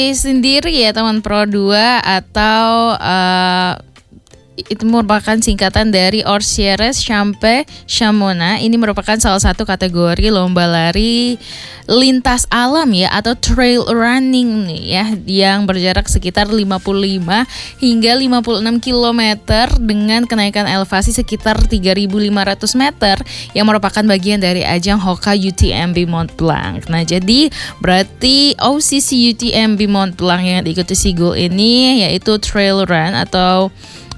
sendiri ya teman Pro 2 atau itu merupakan singkatan dari Orcieres Champe Chamonix. Ini merupakan salah satu kategori lomba lari lintas alam ya, atau trail running nih ya, yang berjarak sekitar 55 hingga 56 km dengan kenaikan elevasi sekitar 3.500 meter yang merupakan bagian dari ajang Hoka UTMB Mont Blanc. Nah, jadi berarti OCC UTMB Mont Blanc yang diikuti Sigul ini yaitu trail run atau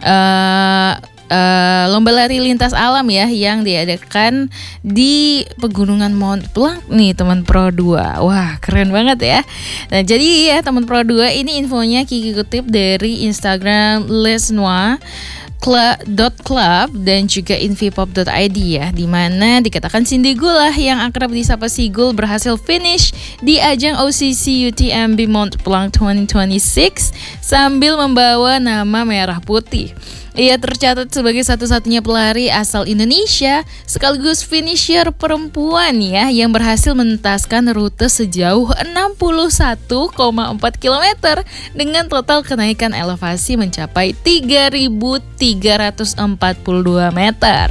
lomba lari lintas alam ya, yang diadakan di pegunungan Mont Blanc nih teman Pro 2. Wah, keren banget ya. Nah, jadi ya teman Pro 2, ini infonya Kiki kutip dari Instagram lesnois club dan juga invipop.id ya, di mana dikatakan Cindy Gula yang akrab disapa Sigul berhasil finish di ajang OCC UTMB Mont Blanc 2026 sambil membawa nama merah putih. Ia tercatat sebagai satu-satunya pelari asal Indonesia sekaligus finisher perempuan ya, yang berhasil menuntaskan rute sejauh 61,4 km dengan total kenaikan elevasi mencapai 3.342 meter.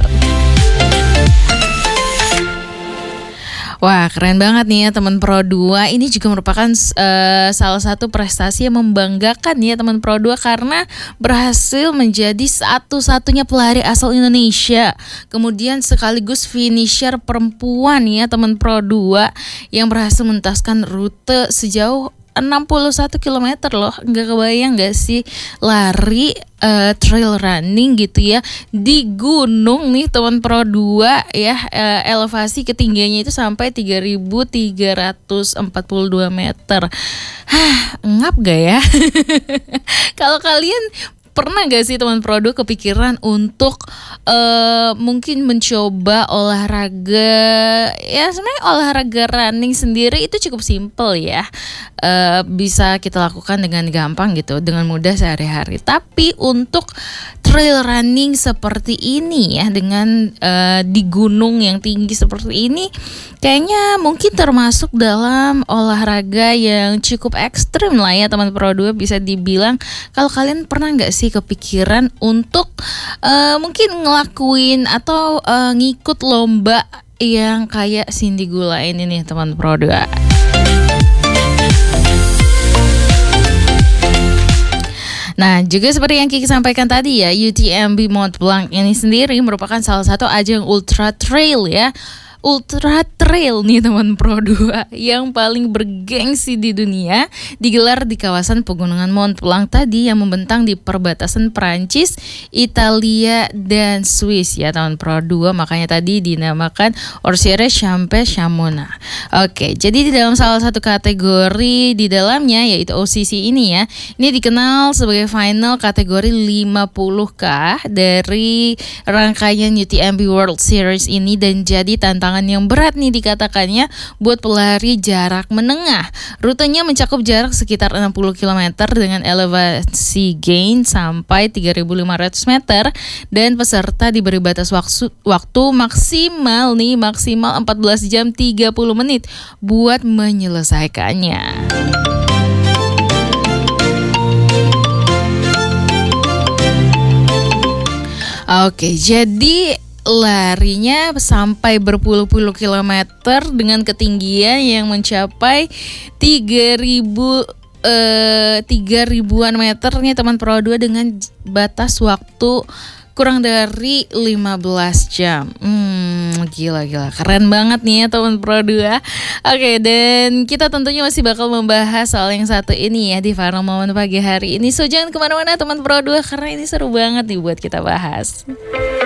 Wah, keren banget nih ya teman Pro 2. Ini juga merupakan salah satu prestasi yang membanggakan ya teman Pro 2, karena berhasil menjadi satu-satunya pelari asal Indonesia, kemudian sekaligus finisher perempuan ya teman Pro 2 yang berhasil menuntaskan rute sejauh 61 km loh. Nggak kebayang gak sih lari trail running gitu ya di gunung nih teman Pro 2 ya, elevasi ketinggiannya itu sampai 3.342 meter. Ngap gak ya? Kalau kalian pernah gak sih teman Pro 2 kepikiran untuk mungkin mencoba olahraga ya, sebenarnya olahraga running sendiri itu cukup simple ya, bisa kita lakukan dengan gampang gitu, dengan mudah sehari-hari. Tapi untuk trail running seperti ini ya, dengan di gunung yang tinggi seperti ini, kayaknya mungkin termasuk dalam olahraga yang cukup ekstrim lah ya teman Pro 2, bisa dibilang. Kalau kalian pernah gak sih kepikiran untuk mungkin ngelakuin atau ngikut lomba yang kayak Cindy Gula ini nih teman Pro 2. Nah, juga seperti yang Kiki sampaikan tadi ya, UTMB Mont Blanc ini sendiri merupakan salah satu ajang ultra trail ya. Ultra Trail nih teman Pro 2 yang paling bergengsi di dunia, digelar di kawasan pegunungan Mont Blanc tadi yang membentang di perbatasan Prancis, Italia, dan Swiss ya teman Pro 2. Makanya tadi dinamakan Orcieres Champe Chamonix. Oke, jadi di dalam salah satu kategori di dalamnya yaitu OCC ini ya, ini dikenal sebagai final kategori 50K dari rangkaian UTMB World Series ini, dan jadi tantangan yang berat nih dikatakannya buat pelari jarak menengah. Rutenya mencakup jarak sekitar 60 km dengan elevasi gain sampai 3.500 meter, dan peserta diberi batas waktu maksimal 14 jam 30 menit buat menyelesaikannya. Oke, jadi larinya sampai berpuluh-puluh kilometer dengan ketinggian yang mencapai 3.000-an meter nih teman Pro 2, dengan batas waktu kurang dari 15 jam. Gila, keren banget nih ya teman Pro 2. Oke, dan kita tentunya masih bakal membahas soal yang satu ini ya di Farel Momen pagi hari ini. So jangan kemana-mana teman Pro 2, karena ini seru banget nih buat kita bahas.